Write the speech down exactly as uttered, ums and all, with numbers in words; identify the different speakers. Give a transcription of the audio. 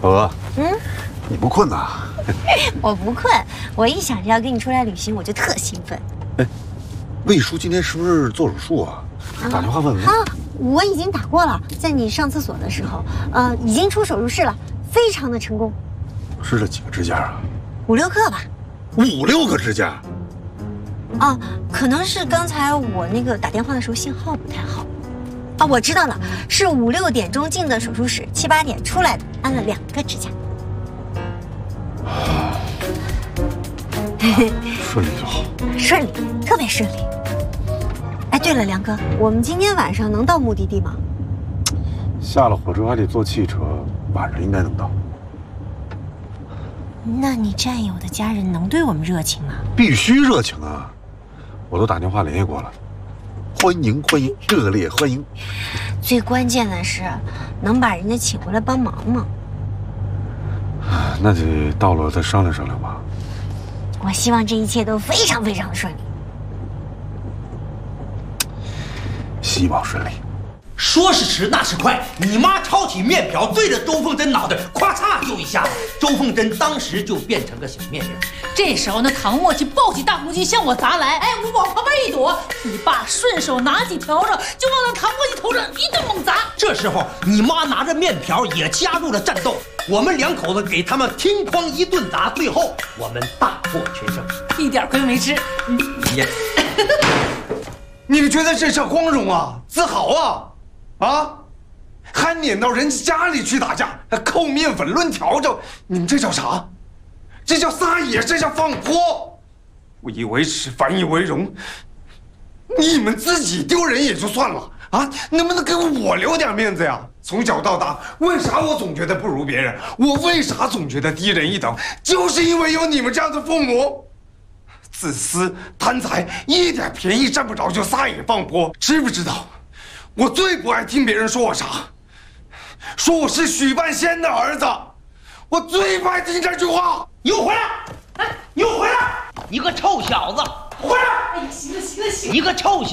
Speaker 1: 宝娥，
Speaker 2: 嗯，
Speaker 1: 你不困呐？
Speaker 2: 我不困，我一想着要跟你出来旅行，我就特兴奋。
Speaker 1: 哎，魏叔今天是不是做手术啊？打电话问问。
Speaker 2: 啊，我已经打过了，在你上厕所的时候，呃，已经出手术室了，非常的成功。
Speaker 1: 施了几个支架啊？
Speaker 2: 五六个吧。
Speaker 1: 五六个支架？
Speaker 2: 啊，可能是刚才我那个打电话的时候信号不太好。啊，我知道了，是五六点钟进的手术室，七八点出来的，安了两个支架。
Speaker 1: 顺利就好。
Speaker 2: 顺利，特别顺利。哎，对了，梁哥，我们今天晚上能到目的地吗？
Speaker 1: 下了火车还得坐汽车，晚上应该能到。
Speaker 2: 那你战友的家人能对我们热情吗？
Speaker 1: 必须热情啊！我都打电话联系过了，欢迎欢迎，热烈欢迎。
Speaker 2: 最关键的是，能把人家请回来帮忙吗？
Speaker 1: 那得到了再商量商量吧。
Speaker 2: 我希望这一切都非常非常顺利。
Speaker 1: 希望顺利。
Speaker 3: 说是迟，那是快。你妈抄起面条对着周凤珍脑袋，咵嚓就一下，周凤珍当时就变成个小面人。
Speaker 4: 这时候呢，唐默契抱起大公鸡向我砸来，哎，我往旁边一躲，你爸顺手拿起笤帚就往那唐默契头上一顿猛砸。
Speaker 3: 这时候，你妈拿着面条也加入了战斗，我们两口子给他们乒乓一顿砸，最后我们大获全胜，
Speaker 4: 一点亏没吃。
Speaker 3: 也，
Speaker 5: 你们觉得这叫光荣啊，自豪啊？啊，还撵到人家家里去打架，还扣面粉论笤帚，你们这叫啥？这叫撒野，这叫放泼。我以为耻，反以为荣。你们自己丢人也就算了啊，能不能给我留点面子呀？从小到大，为啥我总觉得不如别人？我为啥总觉得低人一等？就是因为有你们这样的父母。自私、贪财，一点便宜占不着就撒野放泼，知不知道？我最不爱听别人说我啥，说我是许半仙的儿子，我最不爱听这句话。
Speaker 3: 你给我回来！哎，你给我回来！你个臭小子，回来！
Speaker 4: 哎呀，行了行了行了，
Speaker 3: 你个臭小。